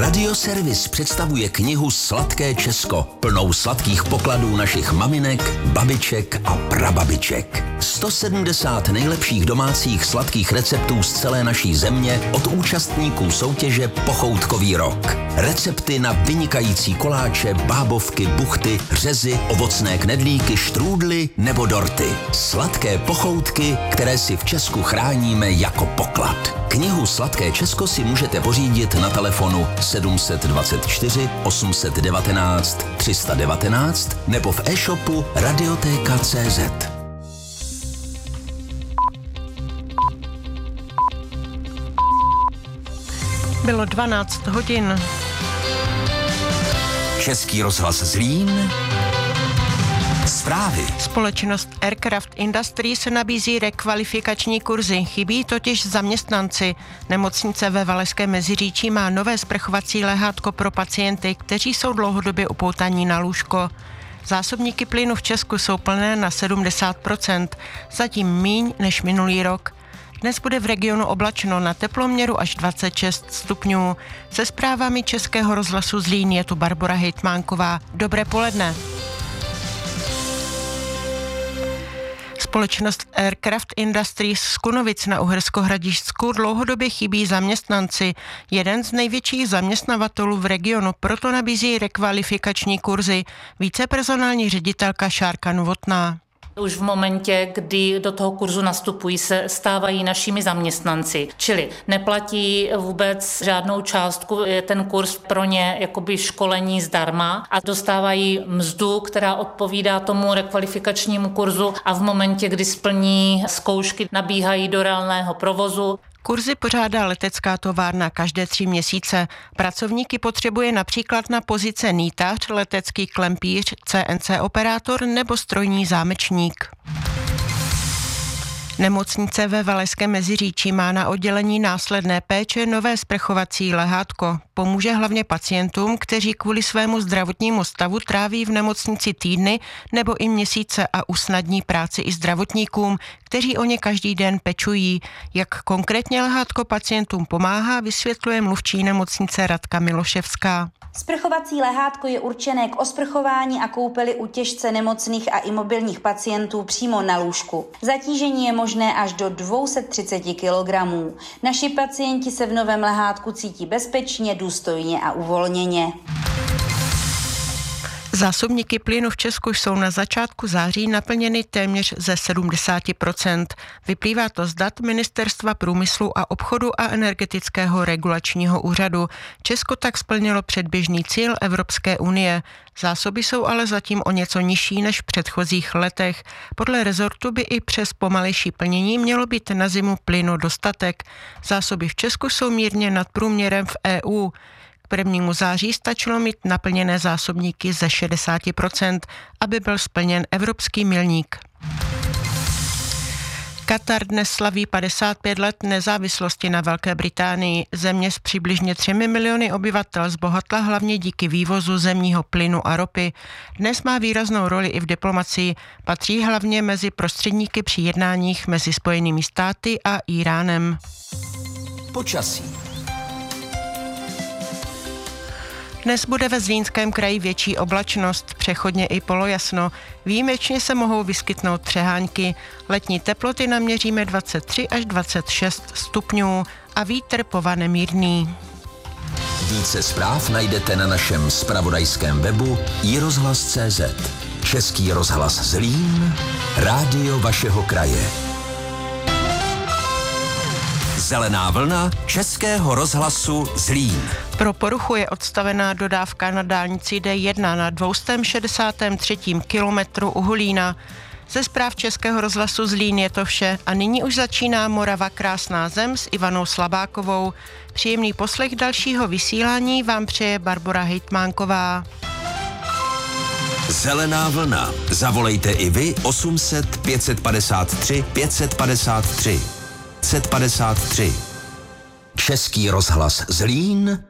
Radioservis představuje knihu Sladké Česko, plnou sladkých pokladů našich maminek, babiček a prababiček. 170 nejlepších domácích sladkých receptů z celé naší země od účastníků soutěže Pochoutkový rok. Recepty na vynikající koláče, bábovky, buchty, řezy, ovocné knedlíky, štrůdly nebo dorty. Sladké pochoutky, které si v Česku chráníme jako poklad. Knihu Sladké Česko si můžete pořídit na telefonu 724 819 319 nebo v e-shopu Radioteka.cz. Bylo 12 hodin. Český rozhlas Zlín. Zprávy. Společnost Aircraft Industries nabízí rekvalifikační kurzy, chybí totiž zaměstnanci. Nemocnice ve Valašském Meziříčí má nové sprchovací lehátko pro pacienty, kteří jsou dlouhodobě upoutaní na lůžko. Zásobníky plynu v Česku jsou plné na 70%, zatím míň než minulý rok. Dnes bude v regionu oblačno, na teploměru až 26 stupňů. Se zprávami Českého rozhlasu Zlín je tu Barbora Hejtmánková. Dobré poledne. Společnost Aircraft Industries z Kunovic na Uhersko-Hradišťsku dlouhodobě chybí zaměstnanci. Jeden z největších zaměstnavatelů v regionu proto nabízí rekvalifikační kurzy. Vícepersonální ředitelka Šárka Novotná. Už v momentě, kdy do toho kurzu nastupují, se stávají našimi zaměstnanci. Čili neplatí vůbec žádnou částku, je ten kurz pro ně jakoby školení zdarma a dostávají mzdu, která odpovídá tomu rekvalifikačnímu kurzu a v momentě, kdy splní zkoušky, nabíhají do reálného provozu. Kurzy pořádá letecká továrna každé 3 měsíce. Pracovníky potřebuje například na pozice nýtař, letecký klempíř, CNC operátor nebo strojní zámečník. Nemocnice ve Valašském Meziříčí má na oddělení následné péče nové sprchovací lehátko. Pomůže hlavně pacientům, kteří kvůli svému zdravotnímu stavu tráví v nemocnici týdny nebo i měsíce a usnadní práci i zdravotníkům, kteří o ně každý den pečují. Jak konkrétně lehátko pacientům pomáhá, vysvětluje mluvčí nemocnice Radka Miloševská. Sprchovací lehátko je určené k osprchování a koupeli u těžce nemocných a imobilních pacientů přímo na lůžku. Zatížení je možné až do 230 kg. Naši pacienti se v novém lehátku cítí bezpečně, důstojně a uvolněně. Zásobníky plynu v Česku jsou na začátku září naplněny téměř ze 70%. Vyplývá to z dat Ministerstva průmyslu a obchodu a Energetického regulačního úřadu. Česko tak splnilo předběžný cíl Evropské unie. Zásoby jsou ale zatím o něco nižší než v předchozích letech. Podle rezortu by i přes pomalejší plnění mělo být na zimu plynu dostatek. Zásoby v Česku jsou mírně nad průměrem v EU. K 1. září stačilo mít naplněné zásobníky ze 60%, aby byl splněn evropský milník. Katar dnes slaví 55 let nezávislosti na Velké Británii. Země s přibližně 3 miliony obyvatel zbohatla hlavně díky vývozu zemního plynu a ropy. Dnes má výraznou roli i v diplomacii. Patří hlavně mezi prostředníky při jednáních mezi Spojenými státy a Íránem. Počasí. Dnes bude ve Zlínském kraji větší oblačnost, přechodně i polojasno. Výjimečně se mohou vyskytnout přehánky. Letní teploty naměříme 23 až 26 stupňů a vítr povane mírný. Více zpráv najdete na našem zpravodajském webu iRozhlas.cz. Český rozhlas Zlín, rádio vašeho kraje. Zelená vlna Českého rozhlasu Zlín. Pro poruchu je odstavená dodávka na dálnici D1 na 263. kilometru u Hulína. Ze zpráv Českého rozhlasu Zlín je to vše a nyní už začíná Morava krásná zem s Ivanou Slabákovou. Příjemný poslech dalšího vysílání vám přeje Barbora Hejtmánková. Zelená vlna. Zavolejte i vy 800 553 553. 553. Český rozhlas Zlín.